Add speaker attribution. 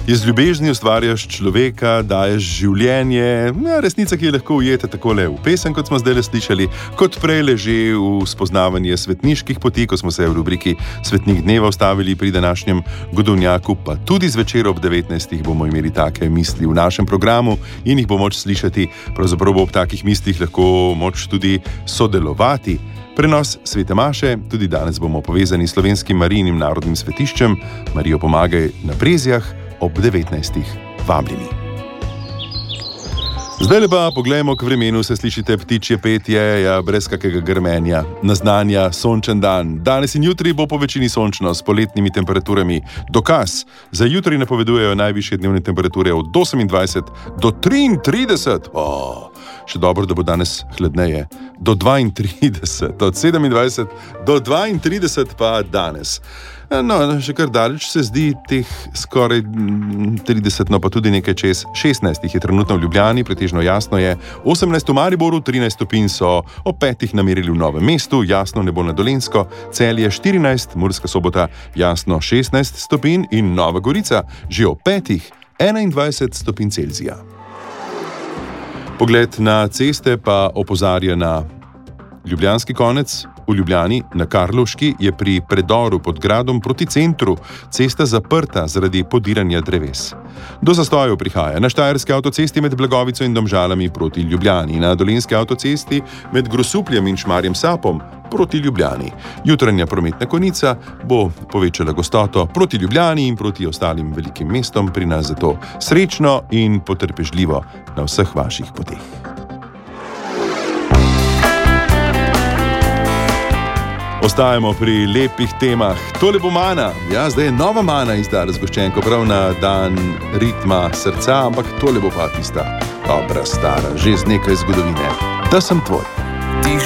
Speaker 1: Iz ljubezni ustvarjaš človeka, daješ življenje, resnica, ki je lahko ujeta takole v pesem, kot smo zdaj slišali, kot prej leži v spoznavanje svetniških poti, ko smo se v rubriki Svetnik dneva ustavili pri današnjem Godovnjaku, pa tudi zvečer ob 19. bomo imeli take misli v našem programu in jih bo moč slišati. Pravzaprav bo ob takih mislih lahko moč tudi sodelovati. Prenos Svete Maše, tudi danes bomo povezani s Slovenskim Marijinim narodnim svetiščem. Marijo pomagaj na Brezjah ob 19. Vabljeni. Zdaj pa poglejmo k vremenu, se slišite ptičje petje, brez kakega grmenja. Naznanja sončen dan. Danes in jutri bo po večini sončno s poletnimi temperaturami. Dokaz, za jutri napovedujejo najvišje dnevne temperature od 28 do 33. Še dobro, da bo danes hladneje. Do 32, od 27 do 32 pa danes. No, še kar daleč se zdi teh skoraj 30, no pa tudi nekaj čez 16 je trenutno v Ljubljani, pretežno jasno je. 18 v Mariboru, 13 stopinj so ob 5 namerili v Novem mestu, jasno nebo na Dolenjsko, Celje 14, Murska Sobota jasno 16 stopinj in Nova Gorica že ob 5 21 stopinj Celzija. Pogled na ceste pa opozarja na Ljubljanski konec. V Ljubljani na Karlovški je pri predoru pod gradom proti centru cesta zaprta zaradi podiranja dreves. Do zastojev prihaja na Štajerski avtocesti med Blagovico in Domžalami proti Ljubljani, na Dolenjski avtocesti med Grosupljem in Šmarjem Sapom proti Ljubljani. Jutranja prometna konica bo povečala gostoto proti Ljubljani in proti ostalim velikim mestom, pri nas zato srečno in potrpežljivo na vseh vaših poteh. Ostajamo pri lepih temah. Tole bo Mana. Zdaj je nova Mana izdala zgoščenko prav na dan ritma srca, ampak tole bo pa tista dobra stara, že z nekaj zgodovine. Da sem tvoj.